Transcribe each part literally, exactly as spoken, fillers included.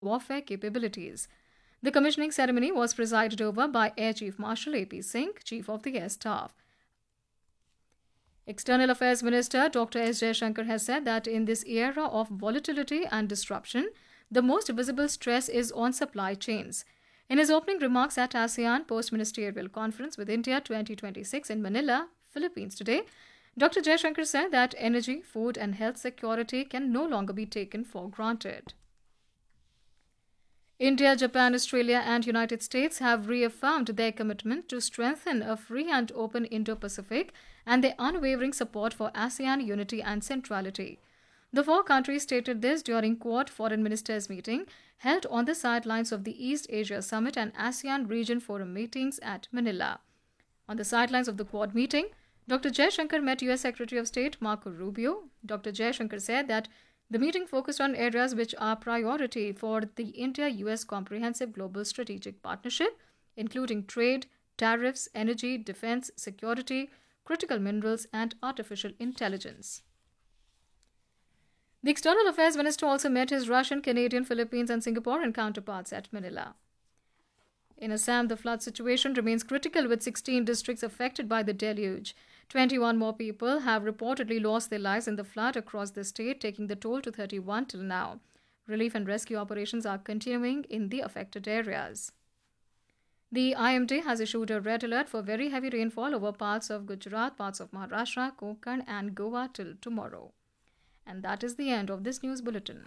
warfare capabilities. The commissioning ceremony was presided over by Air Chief Marshal A P Singh, Chief of the Air Staff. External Affairs Minister Doctor S. Jaishankar has said that in this era of volatility and disruption, the most visible stress is on supply chains. In his opening remarks at ASEAN Post-Ministerial Conference with India twenty twenty-six in Manila, Philippines today, Doctor Jaishankar said that energy, food and health security can no longer be taken for granted. India, Japan, Australia and United States have reaffirmed their commitment to strengthen a free and open Indo-Pacific and their unwavering support for ASEAN unity and centrality. The four countries stated this during Quad Foreign Ministers meeting held on the sidelines of the East Asia Summit and ASEAN Region Forum meetings at Manila. On the sidelines of the Quad meeting, Doctor Jaishankar met U S Secretary of State Marco Rubio. Doctor Jaishankar said that the meeting focused on areas which are priority for the India-U S Comprehensive Global Strategic Partnership, including trade, tariffs, energy, defense, security, critical minerals, and artificial intelligence. The External Affairs Minister also met his Russian, Canadian, Philippines, and Singaporean counterparts at Manila. In Assam, the flood situation remains critical with sixteen districts affected by the deluge. twenty-one more people have reportedly lost their lives in the flood across the state, taking the toll to thirty-one till now. Relief and rescue operations are continuing in the affected areas. The I M D has issued a red alert for very heavy rainfall over parts of Gujarat, parts of Maharashtra, Konkan, and Goa till tomorrow. And that is the end of this news bulletin.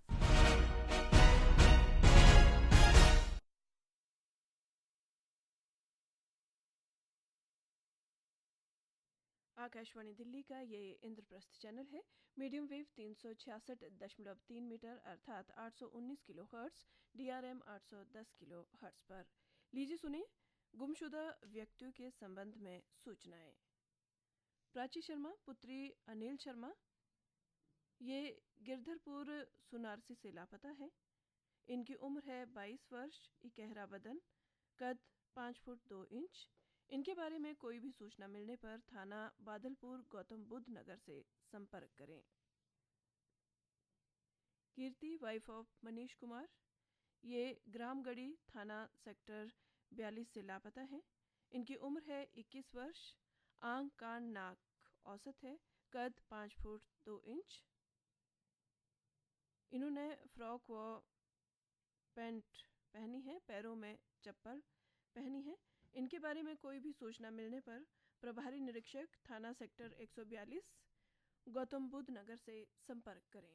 Akashvani Delhi का ये Indraprastha channel है। Medium wave तीन सौ छियासठ दशमलव तीन metre अर्थात आठ सौ उन्नीस किलो हर्ट्स, डीआरएम आठ सौ दस किलो हर्ट्स पर। लीजिए सुने गुमशुदा व्यक्तियों के संबंध में सूचनाएं। प्राची शर्मा पुत्री अनिल शर्मा ये गिरधरपुर सुनारसी से लापता है। इनकी उम्र है बाईस वर्ष, इकहरा बदन, कद पाँच फुट दो इंच। इनके बारे में कोई भी सूचना मिलने पर थाना बादलपुर गौतम बुद्ध नगर से संपर्क करें। कीर्ति वाइफ ऑफ मनीष कुमार ये ग्रामगढ़ी थाना सेक्टर बयालीस से लापता है। इनकी उम्र है इक्कीस वर्ष, आंख कान नाक औसत है, कद पाँच फुट दो इंच। इन्होंने फ्रॉक व पैंट पहनी है, पैरों में चप्पल पहनी है। इनके बारे में कोई भी सूचना मिलने पर प्रभारी निरीक्षक थाना सेक्टर एक सौ बयालीस गौतम बुद्ध नगर से संपर्क करें।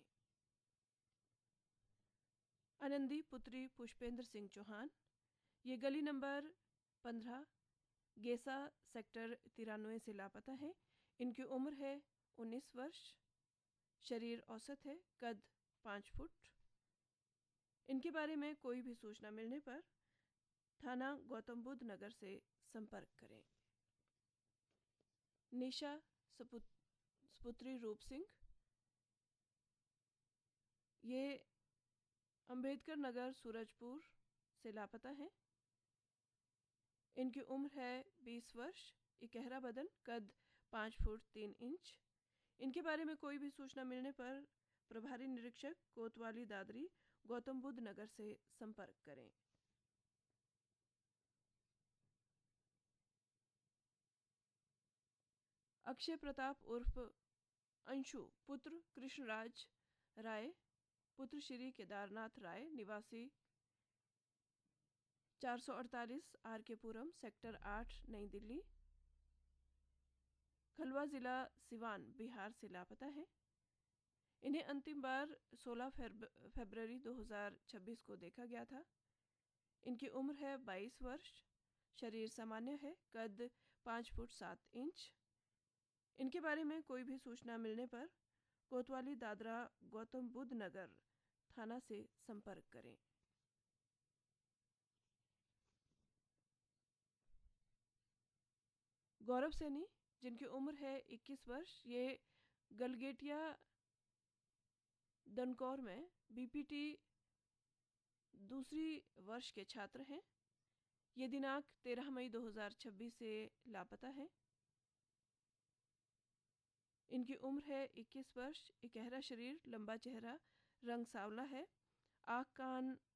आनंदी पुत्री पुष्पेंद्र सिंह चौहान ये गली नंबर पंद्रह गेसा सेक्टर तिरानवे से लापता है। इनकी उम्र है उन्नीस वर्ष, शरीर औसत है, कद पाँच फुट। इनके बारे में कोई भी सूचना मिलने पर थाना गौतम बुद्ध नगर से संपर्क करें। निशा सपुत्री रूप सिंह ये अंबेडकर नगर सूरजपुर से लापता है। इनकी उम्र है बीस वर्ष, इकहरा बदन, कद पाँच फुट तीन इंच। इनके बारे में कोई भी सूचना मिलने पर प्रभारी निरीक्षक कोतवाली दादरी गौतम बुद्ध नगर से संपर्क करें। अक्षय प्रताप उर्फ अंशु पुत्र कृष्णराज राय पुत्र श्री केदारनाथ राय निवासी चार सौ अड़तालीस आर के पुरम सेक्टर आठ नई दिल्ली खलवा जिला सिवान बिहार से लापता है। इन्हें अंतिम बार सोलह फरवरी दो हज़ार छब्बीस को देखा गया था। इनकी उम्र है बाईस वर्ष, शरीर सामान्य है, कद पाँच फुट सात इंच। इनके बारे में कोई भी सूचना मिलने पर कोतवाली दादरा गौतम बुद्ध नगर थाना से संपर्क करें। गौरव सैनी जिनकी उम्र है इक्कीस वर्ष, ये गलगेटिया दनकौर में बीपीटी दूसरी वर्ष के छात्र हैं। ये दिनांक तेरह मई दो हज़ार छब्बीस से लापता है। इनकी उम्र है इक्कीस वर्ष, इकहरा शरीर, लंबा चेहरा, रंग सांवला है, आँख कान